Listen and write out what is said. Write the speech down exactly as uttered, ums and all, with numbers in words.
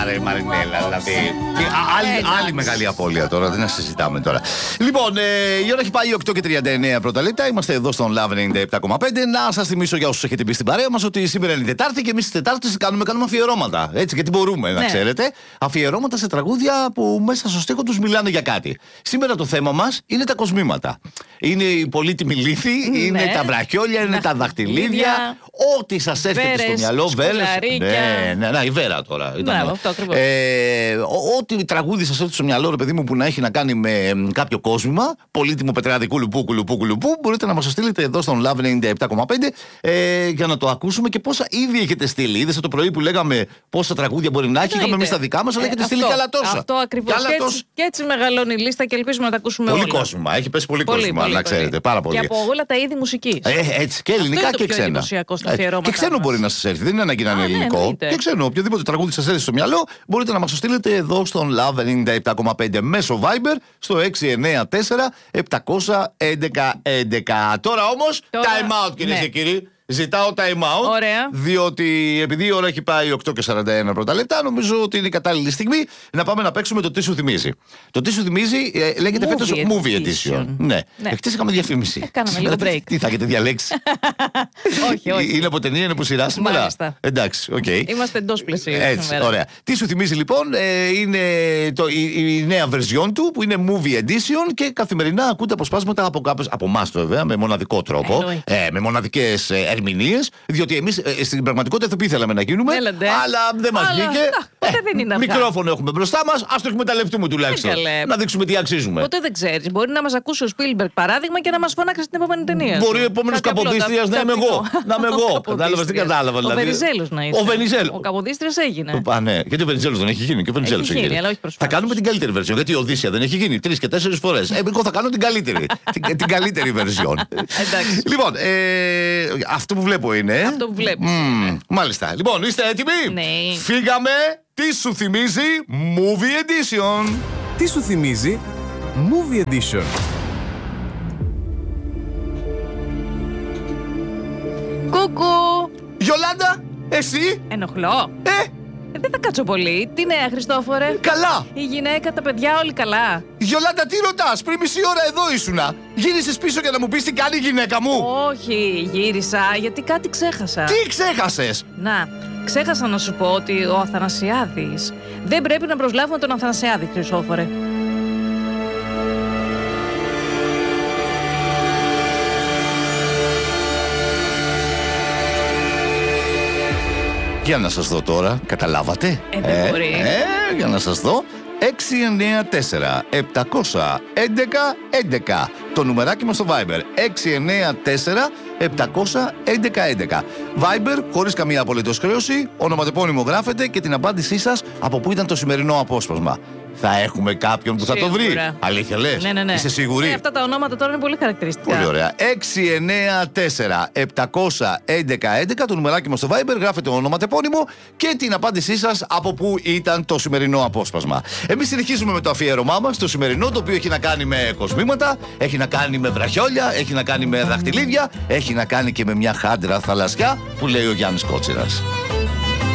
Ρε Μαρινέλα, δηλαδή. Άλλη, άλλη μεγάλη απώλεια τώρα, δεν να συζητάμε τώρα. Λοιπόν, ε, η ώρα έχει πάει οκτώ και τριάντα εννέα πρώτα λεπτά. Είμαστε εδώ στον Love ενενήντα επτά κόμμα πέντε. Να σας θυμίσω για όσους έχετε μπει στην παρέα μας ότι σήμερα είναι Τετάρτη και εμείς τις Τετάρτες κάνουμε, κάνουμε αφιερώματα. Έτσι, γιατί μπορούμε, ναι. Να ξέρετε. Αφιερώματα σε τραγούδια που μέσα στο στίχο τους μιλάνε για κάτι. Σήμερα το θέμα μας είναι τα κοσμήματα. Είναι η πολύτιμη λύθη, ναι. Είναι τα βραχιόλια, είναι τα δαχτυλίδια. Ό,τι σας έρχεται βέρες, στο μυαλό, βέρες. Ναι, ναι, ναι, η Βέρα τώρα. Ήταν, ναι, αυτό ακριβώς. Ε, ό,τι τραγούδι σας έρθει στο μυαλό, ρε παιδί μου, που να έχει να κάνει με κάποιο κόσμημα, πολύτιμο πετράδι κουλουπού, κουλουπού, κουλουπού, μπορείτε να μας το στείλετε εδώ στον Love ενενήντα επτά κόμμα πέντε ε, για να το ακούσουμε και πόσα ήδη έχετε στείλει. Είδες το πρωί που λέγαμε πόσα τραγούδια μπορεί να έχει, είχαμε εμείς τα δικά μας, αλλά ε, έχετε αυτό, στείλει κι άλλα τόσα. Αυτό ακριβώς. Και, και, έτσι, και έτσι μεγαλώνει η λίστα και ελπίζουμε να τα ακούσουμε πολύ όλα. Πολύ κόσμημα, έχει πέσει πολύ, πολύ κόσμημα, πολύ, να ξέρετε. Πολύ. Πάρα πολύ. Και από όλα τα είδη μουσικής. Ε, έτσι, και ελληνικά και ξένα. Και ξένο μπορεί να σας έρθει, δεν είναι ανάγκη να είναι ελληνικό. Και ξένο, οποιοδήποτε τραγούδι σας έρθει στο μυαλό, μπορείτε να μας το στείλετε εδώ στον Love ενενήντα επτά κόμμα πέντε μέσω Viber στο έξι εννέα τέσσερα επτακόσια έντεκα έντεκα. Τώρα όμως, Τώρα... time out, κυρίες ναι. και κύριοι. Ζητάω time out. Ωραία. Διότι επειδή η ώρα έχει πάει οκτώ και σαράντα ένα πρώτα λεπτά, νομίζω ότι είναι η κατάλληλη στιγμή να πάμε να παίξουμε το τι σου θυμίζει. Το τι σου θυμίζει ε, λέγεται φέτος Movie Edition. edition. Ναι. ναι. Εχθές είχαμε διαφήμιση. Ε, κάναμε λίγο break. Τι θα έχετε διαλέξει? όχι, όχι. Είναι από ταινία, είναι από σειρά σήμερα. Μάλιστα. Εντάξει, οκ. Okay. Είμαστε εντός πλαισίου. Έτσι, ωραία. Τι σου θυμίζει λοιπόν, ε, είναι το, η, η νέα version του που είναι Movie Edition και καθημερινά ακούτε αποσπάσματα από κάποιους, από εμάς βέβαια, με μοναδικό τρόπο, ε, με μοναδικές ε, ερμηνείες, διότι εμείς ε, στην πραγματικότητα ηθοποιοί θέλαμε να γίνουμε, Έλαντε. αλλά δεν μας βγήκε. Ε, δεν είναι μικρόφωνο έχουμε μπροστά μας, ας το εκμεταλλευτούμε τουλάχιστον. Να δείξουμε τι αξίζουμε. Ποτέ δεν ξέρεις. Μπορεί να μας ακούσει ο Σπίλμπεργκ παράδειγμα και να μας φωνάξει στην επόμενη ταινία. Μπορεί ο επόμενος Καποδίστριας να είμαι εγώ. Να είμαι εγώ. Κατάλαβα, τι κατάλαβα. Ο Βενιζέλος να είσαι. Ο Βενιζέλος. Ο Καποδίστριας έγινε. Ναι, γιατί ο Βενιζέλος δεν έχει γίνει. Και ο Βενιζέλος έχει γίνει. Θα κάνουμε την καλύτερη version. Γιατί η Οδύσσια δεν έχει γίνει τρεις και τέσσερις φορές. Εγώ θα κάνω την καλύτερη. Την καλύτερη version. Λοιπόν, αυτό που βλέπω είναι. Αυτό που βλέπεις. Mm, μάλιστα. Λοιπόν, είστε έτοιμοι? Ναι. Φύγαμε. Τι σου θυμίζει Movie Edition? Τι σου θυμίζει Movie Edition? Κουκού. Γιολάντα, εσύ? Ενοχλώ. Ε? Ε, δεν θα κάτσω πολύ. Τι νέα, Χριστόφορε? Καλά. Η γυναίκα, τα παιδιά, όλοι καλά. Γιολάντα, τι ρωτάς? Πριν μισή ώρα εδώ ήσουνα. Γύρισες πίσω για να μου πεις τι κάνει η γυναίκα μου? Όχι, γύρισα γιατί κάτι ξέχασα. Τι ξέχασες? Να, ξέχασα να σου πω ότι ο Αθανασιάδης δεν πρέπει να προσλάβουμε τον Αθανασιάδη, Χριστόφορε. Για να σας δω τώρα, καταλάβατε? Ε, δεν μπορεί. Ε, για να σας δω. έξι εννέα τέσσερα επτακόσια έντεκα έντεκα. Το νουμεράκι μας στο Viber. έξι εννέα τέσσερα επτακόσια έντεκα έντεκα. Viber, χωρίς καμία απολύτως χρέωση, ονοματεπώνυμο γράφετε και την απάντησή σας από πού ήταν το σημερινό απόσπασμα. Θα έχουμε κάποιον που θα Σίγουρα. το βρει. Αλήθεια λες? Ναι, ναι, ναι. Είσαι σίγουρη? Ε, αυτά τα ονόματα τώρα είναι πολύ χαρακτηριστικά. Πολύ ωραία. έξι εννέα τέσσερα επτακόσια έντεκα έντεκα. Το νουμεράκι μας στο Viber. Γράφετε ονοματεπώνυμο και την απάντησή σας από πού ήταν το σημερινό απόσπασμα. Εμείς συνεχίζουμε με το αφιέρωμά μας, το σημερινό, το οποίο έχει να κάνει με κοσμήματα, έχει να κάνει με βραχιόλια, έχει να κάνει με δαχτυλίδια, έχει να κάνει και με μια χάντρα θαλασσιά που λέει ο Γιάννης Κότσιρας.